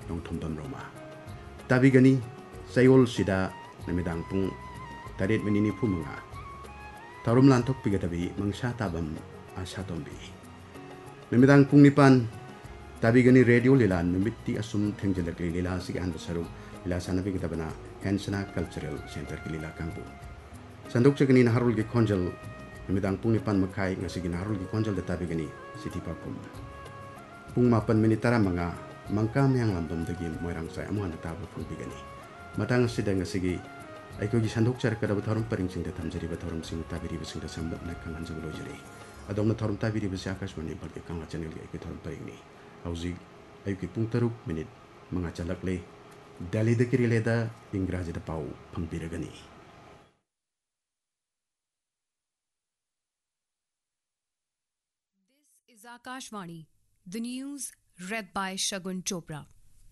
Nongthomdam Roma. Tabigani Sayol Sida Namidang Pung Tarit Menini Pumanga. Tarum Lantok Pigatabi Mangsha Tabam Asatombi. Namidang Pung Nipan Tabigani Radio Lilan Numiti Asum Tengjelakli Lila Sigan Basaru Lila Sanabi Kitabana Hansana Cultural Center Kilila Kampu. Sanduk Sakani Harul Gi Konjal Namidang Pung Nipan Makai Ngasigin Harul Gi Konjal Tabigani City Pakum. Pung Mapan Minitara Manga Mangkam yang lambam dagi moirang saya amuan tabo pun bigani. Matang sidang sigi aiko gi sanduk car kada batharum paring sing datam jari batharum sing tabiri basing da sambat na kangan jablo jari. Adom na tharum tabiri basi akashwani balke kanga channel gi aiko tharum paring ni. Hauzi aiko pung taruk minit mangacalak le dali de kiri leda ingraji da pau pangbiragani. This is Akashvani, the news read by Shagun Chopra.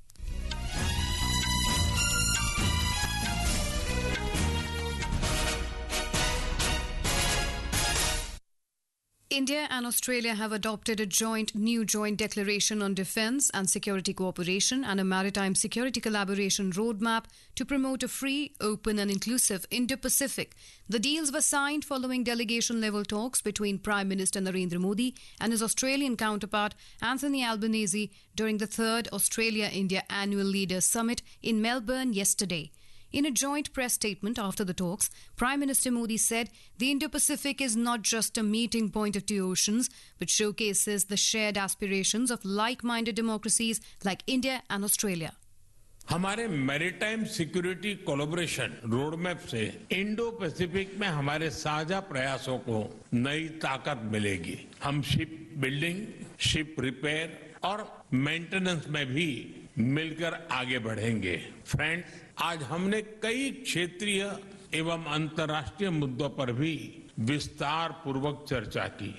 India and Australia have adopted a new joint declaration on defence and security cooperation and a maritime security collaboration roadmap to promote a free, open and inclusive Indo-Pacific. The deals were signed following delegation-level talks between Prime Minister Narendra Modi and his Australian counterpart Anthony Albanese during the 3rd Australia-India Annual Leaders Summit in Melbourne yesterday. In a joint press statement after the talks, Prime Minister Modi said the Indo-Pacific is not just a meeting point of two oceans, but showcases the shared aspirations of like-minded democracies like India and Australia. हमारे maritime security collaboration roadmap से Indo Pacific में हमारे साझा प्रयासों को नई ताकत मिलेगी. हम शिप बिल्डिंग, शिप रिपेयर और मेंटेनेंस में भी मिलकर आगे बढ़ेंगे. फ्रेंड्स, आज हमने कई क्षेत्रीय एवं अंतर्राष्ट्रीय मुद्दों पर भी विस्तार पूर्वक चर्चा की.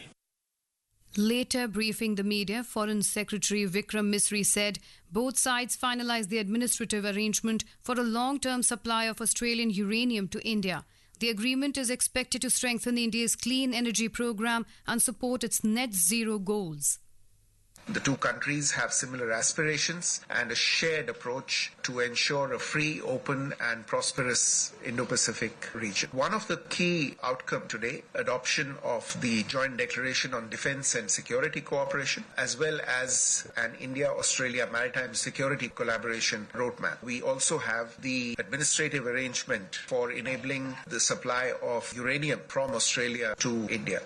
Later briefing the media, Foreign Secretary Vikram Misri said both sides finalized the administrative arrangement for a long-term supply of Australian uranium to India. The agreement is expected to strengthen India's clean energy program and support its net zero goals. The two countries have similar aspirations and a shared approach to ensure a free, open and prosperous Indo-Pacific region. One of the key outcomes today, adoption of the Joint Declaration on Defence and Security Cooperation, as well as an India-Australia Maritime Security Collaboration Roadmap. We also have the administrative arrangement for enabling the supply of uranium from Australia to India.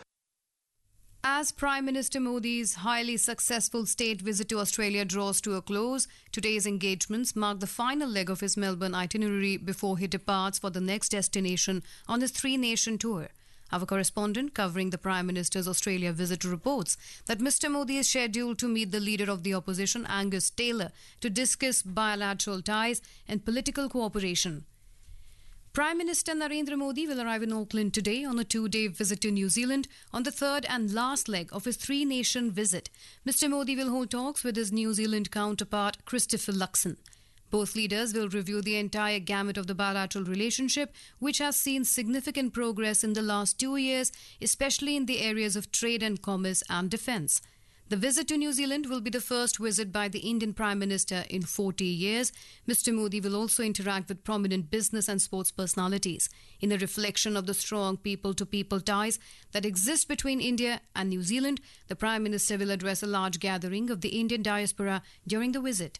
As Prime Minister Modi's highly successful state visit to Australia draws to a close, today's engagements mark the final leg of his Melbourne itinerary before he departs for the next destination on his three-nation tour. Our correspondent covering the Prime Minister's Australia visit reports that Mr. Modi is scheduled to meet the leader of the opposition, Angus Taylor, to discuss bilateral ties and political cooperation. Prime Minister Narendra Modi will arrive in Auckland today on a two-day visit to New Zealand on the third and last leg of his three-nation visit. Mr. Modi will hold talks with his New Zealand counterpart, Christopher Luxon. Both leaders will review the entire gamut of the bilateral relationship, which has seen significant progress in the last 2 years, especially in the areas of trade and commerce and defence. The visit to New Zealand will be the first visit by the Indian Prime Minister in 40 years. Mr. Modi will also interact with prominent business and sports personalities. In a reflection of the strong people-to-people ties that exist between India and New Zealand, the Prime Minister will address a large gathering of the Indian diaspora during the visit.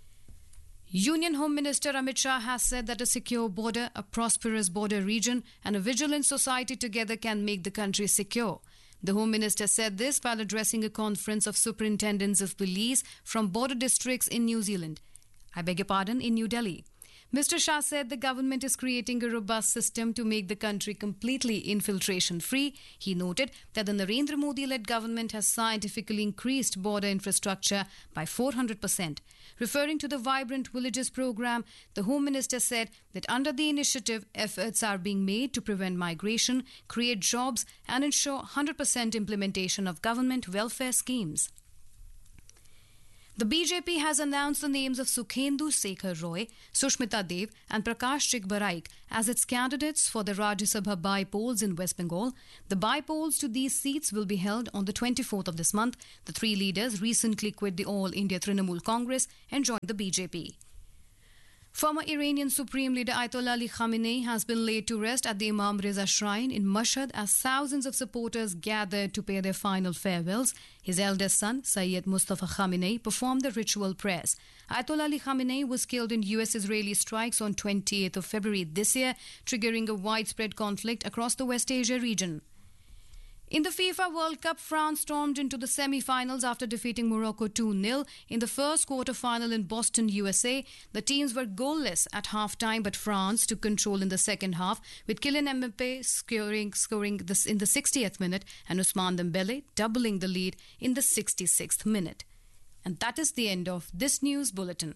Union Home Minister Amit Shah has said that a secure border, a prosperous border region and a vigilant society together can make the country secure. The Home Minister said this while addressing a conference of superintendents of police from border districts in New Zealand. In New Delhi. Mr. Shah said the government is creating a robust system to make the country completely infiltration-free. He noted that the Narendra Modi-led government has scientifically increased border infrastructure by 400%. Referring to the Vibrant Villages program, the Home Minister said that under the initiative, efforts are being made to prevent migration, create jobs and ensure 100% implementation of government welfare schemes. The BJP has announced the names of Sukhendu Sekhar Roy, Sushmita Dev and Prakash Chigbaraik as its candidates for the Rajya Sabha by-polls in West Bengal. The by-polls to these seats will be held on the 24th of this month. The three leaders recently quit the All India Trinamool Congress and joined the BJP. Former Iranian Supreme Leader Ayatollah Ali Khamenei has been laid to rest at the Imam Reza Shrine in Mashhad as thousands of supporters gathered to pay their final farewells. His eldest son, Sayyid Mustafa Khamenei, performed the ritual prayers. Ayatollah Ali Khamenei was killed in US-Israeli strikes on 28th of February this year, triggering a widespread conflict across the West Asia region. In the FIFA World Cup, France stormed into the semi-finals after defeating Morocco 2-0 in the first quarter-final in Boston, USA. The teams were goalless at half-time, but France took control in the second half, with Kylian Mbappe scoring this in the 60th minute and Ousmane Dembele doubling the lead in the 66th minute. And that is the end of this news bulletin.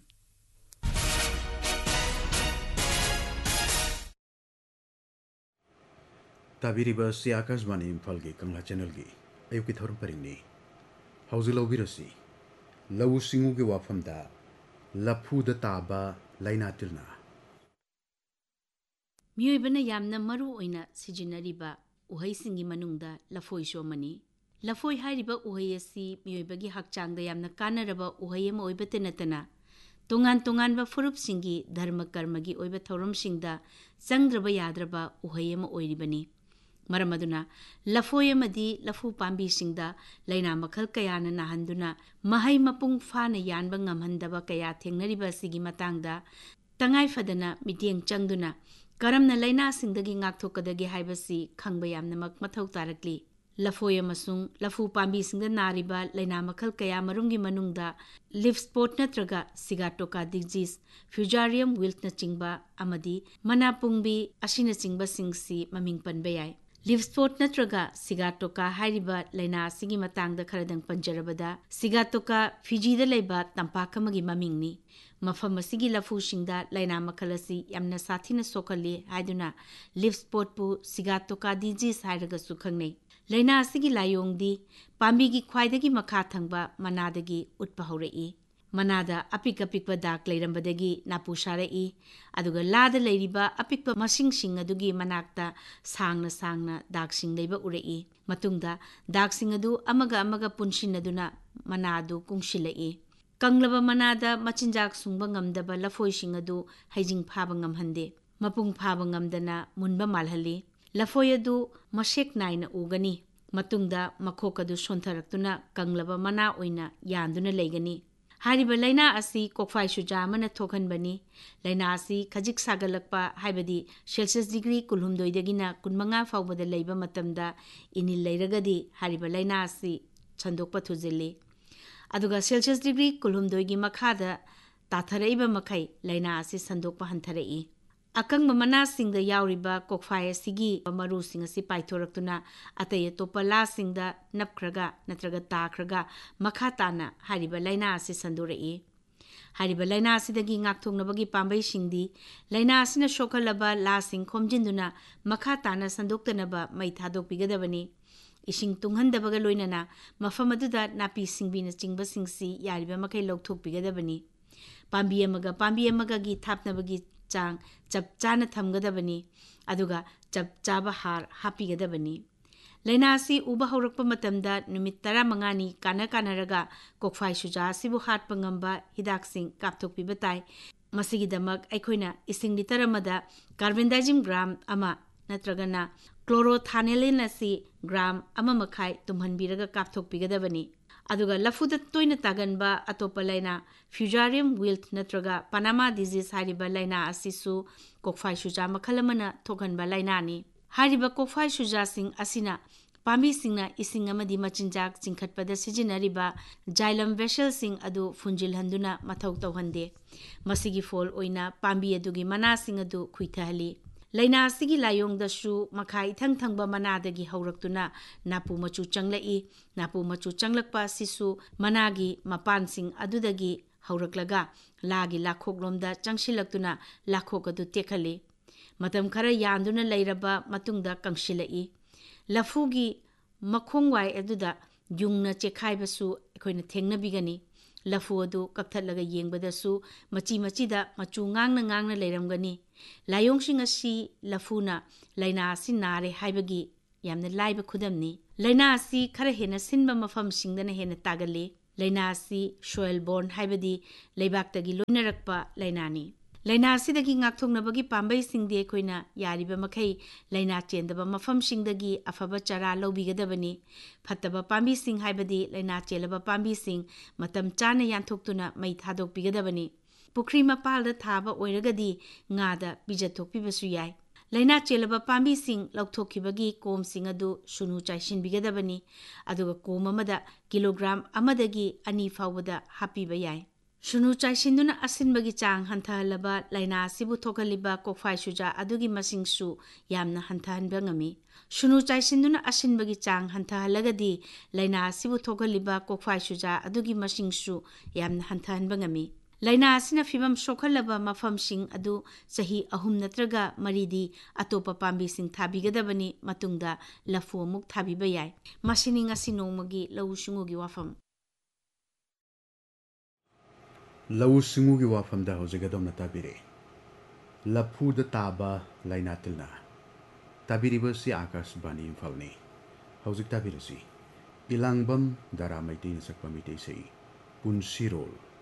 ताबिरिबा Akashvani इम्फालगी Kangla चैनलगी अयुकी theorem परिंगनी हौजिल लौबिरसी लौ सिंगुगी वाफमदा लफुद ताबा लाइना तिलना मियोइबना यामना मरु ओइना सिजिनरिबा उहैसिंगी मनुंगदा लफोइ सोमनी लफोइ हारिबा उहै असि मियोइबगी हकचांगदा यामना कानरबा उहै अमा ओइबते नतना तोंगान तोंगानबा फुरुपसिंगी धर्म कर्मगी ओइबा थौरमसिंगदा चंगद्रबा याद्रबा उहै अमा ओइरिबनी मरमदुना लफोय अमदी लफु पांबीसिंगदा लैना मखल कयाना नाहंदुना महै मपुंग फाना यानबा ngamhandaba कया थेंगनरिबा सिगी मतंगदा तंगाई फदना मिटिंग चंगदुना करमना लैना सिंगदगी ngaktokadagi haibasi khangba yamnamak mathau tarakli लफोय अमसुंग लफु पांबीसिंगदा नारिबा लैना मखल कया मरुंगी मनुंगदा live spot नत्रगा sigatoka disease फ्यूजारियम wilt न चिंगबा अमदी मनापुंगबी असिना चिंगबा सिंगसी ममिंग पनबा याय लिव स्पॉट नत्रगा सिगाटोका हारिबा लैना सिगी मतंगदा खरदंग पंजरबदा सिगाटोका फिजीदा लैबा तंपाकमगी ममिंगनी मफम असिगी लफुसिंगदा लैना मखलसी यामना साथिना सोखली हाइदुना लिव स्पॉट पु सिगाटोका डिजीज हाइरगा सुखंगनै लैना असिगी लायोंगदी पांबीगी ख्वाइदगी मखा थंगबा मनादगी उत्पा हौरई मनादा अपिक अपिकबा दाक लैरंबदगी नापु सारई अदुगा लादा लैरिबा अपिकबा मसिंगसिंग अदुगी मनाक्ता सांगना सांगना दाकसिंग लैबा उरई मतुंगदा दाकसिंग अदु अमगा अमगा पुनसिनदुना मनादु कुंगसिलई कंगलबा मनादा मचिंजाक सुंगबा ngamdaba लफोइसिंग अदु हैजिंग फाबा ngamhande मपुंग फाबा ngamdana मुनबा मालहली लफोय अदु मशेक नाइना उगनी मतुंगदा मखोक अदु सोंथरक्तुना कंगलबा मना ओइना यानदुना लैगनी हारिबा लैना असि कोकफाइ सुजा मना थोखनबनी लैना असि खजिक सागलकपा हाइबदी सेल्सियस डिग्री कुलहुमदोइदगिना कुनमंगा फावबदा लैबा मतमदा इनिल लैरगदी हारिबा लैना असि छंदोकपा थुजिल्ली अदुगा सेल्सियस डिग्री कुलहुमदोइगी मखादा ताथरैबा मखै लैना असि संदोकपा हंथरई अकंग मना सिंगदा यावरिबा कोकफाय सिगी मरु सिंग असि पाइथोरक्तुना अतय तोपला सिंगदा नपख्रगा नत्रगा ताख्रगा मखा ताना हारिबा लैना असि संदोरई हारिबा लैना असिदगी ngakthognabagi pambai singdi लैना असिना सोखलबा ला सिंग खोमजिंदुना मखा ताना संदोक्तनबा मै थादोकपिगदबनी इसिंग तुंगहंदबगा लोइनना मफम अदुदा नापी सिंगबिना चिंगबा सिंगसी यारिबा मखै लौथोकपिगदबनी पांबी अमगा गी थापनबगी चांग चप चाना थमगदबनी अदुगा चप चाबा हार हापीगदबनी लैना असि उबा हौरकपा मतमदा नुमित 15 नि काना कानारगा कोकफाइ सुजा असिबु हाटपा ngamba हिदाकसिंग कापथोकपिबा ताई मसिगिदमक अखोइना इसिंग लिटर अमदा कार्बेंडाजिम ग्राम अमा नत्रगना क्लोरोथानेलिन असि ग्राम अमा मखाइ तुम्हनबिरगा कापथोकपिगदबनी अदुगा लफुदा तोइना तागनबा अतोपा लैना फ्यूजारियम विल्ट नत्रगा पनामा डिजीज हारिबा लैना असिसु कोकफाइ सुजा मखलमना थोकनबा लैनानी हारिबा कोकफाइ सुजासिंग असिना पामी सिंगना इसिंग अमदी मचिंजाक चिंखटपदा सिजिनरिबा जाइलम वेसलसिंग अदु फुंजिल हंदुना मथौ तौहंदे मसिगी फोल ओइना पामी अदुगी मनासिंग अदु खुइथहली लैना असिगी लायोंगदसु मखा इथंग थंगबा मनादगी हौरक्तुना नापु मचु चंगलई नापु मचु चंगलकपा सिसु मनागी मपानसिंग अदुदगी हौरक्लगा लागी लाखोकलोमदा चंगसिलक्तुना लाखोक अदु तेखली मतम खरा यानदुना लैरबा मतुंगदा कंगसिलई लफुगी मखोंगवाई अदुदा युंगना चेखाइबसु अखोइना थेंगनबिगनी लफु अदु कक्थलगा येंगबदसु मची मचीदा मचू ngang na leiramgani layongshing asi lafuna laina asi nare haibagi yamna laiba khudamni laina asi khara hena sinba mafam singdana hena tagali laina asi soil borne haibadi leibaktagi loinarakpa laina ni laina asidagi ngakthongnabagi pambai singde koina yariba makhai laina chendaba mafam singdagi afaba chara lobigadabani phattaba pambi sing haibadi laina chelaba pambi sing matam chana yanthokhtuna mai thadok bigadabani Pukhri मपाल थाब ओइरगदी ngada bijathokpibasu yai laina chelaba pambi sing lauthokibagi kom sing adu sunu chaishin bigadabani aduga kom amada kilogram amadagi ani fawada hapiba yai sunu chaishinduna asinbagi chang hanthalaba laina sibu thokaliba kokfai suja adugi masing su yamna hanthanba ngami sunu chaishinduna asinbagi chang hanthalagadi laina sibu thokaliba kokfai suja adugi masing su yamna hanthanba ngami laina asina fibam sokhalaba mafam sing adu sahi ahum natraga maridi atopa pambi sing thabigadabani matungda lafu muk thabiba yai masining asinongmagi lausungugi wafam lausungugi wafam da hojigadom na tabire lafu da taba laina tilna tabiribasi akas bani infalni hojik tabirasi ilangbam dara maitin sakpa mitei sei punsirol